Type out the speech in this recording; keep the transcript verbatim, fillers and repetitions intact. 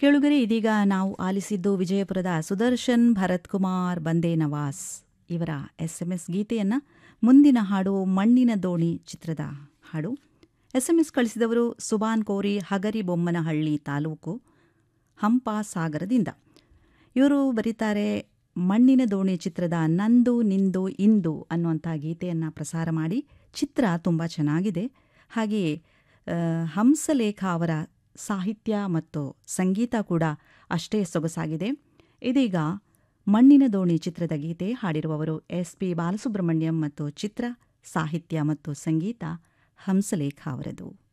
ಕೇಳುಗರೆ, ಇದೀಗ ನಾವು ಆಲಿಸಿದ್ದು ವಿಜಯಪುರದ ಸುದರ್ಶನ್ ಭರತ್ ಕುಮಾರ್ ಬಂದೇ ನವಾಸ್ ಇವರ ಎಸ್ ಎಂ ಎಸ್ ಗೀತೆಯನ್ನು. ಮುಂದಿನ ಹಾಡು ಮಣ್ಣಿನ ದೋಣಿ ಚಿತ್ರದ ಹಾಡು. ಎಸ್ ಎಂ ಎಸ್ ಕಳಿಸಿದವರು ಸುಬಾನ್ ಕೋರಿ, ಹಗರಿಬೊಮ್ಮನಹಳ್ಳಿ ತಾಲೂಕು, ಹಂಪಾಸಾಗರದಿಂದ. ಇವರು ಬರೀತಾರೆ, ಮಣ್ಣಿನ ದೋಣಿ ಚಿತ್ರದ ನಂದು ನಿಂದು ಇಂದು ಅನ್ನುವಂಥ ಗೀತೆಯನ್ನು ಪ್ರಸಾರ ಮಾಡಿ. ಚಿತ್ರ ತುಂಬ ಚೆನ್ನಾಗಿದೆ. ಹಾಗೆಯೇ ಹಂಸಲೇಖ ಅವರ ಸಾಹಿತ್ಯ ಮತ್ತು ಸಂಗೀತ ಕೂಡ ಅಷ್ಟೇ ಸೊಗಸಾಗಿದೆ. ಇದೀಗ ಮಣ್ಣಿನ ದೋಣಿ ಚಿತ್ರದ ಗೀತೆ ಹಾಡಿರುವವರು ಎಸ್ ಪಿ ಬಾಲಸುಬ್ರಹ್ಮಣ್ಯಂ ಮತ್ತು ಚಿತ್ರ, ಸಾಹಿತ್ಯ ಮತ್ತು ಸಂಗೀತ ಹಂಸಲೇಖ ಅವರದು.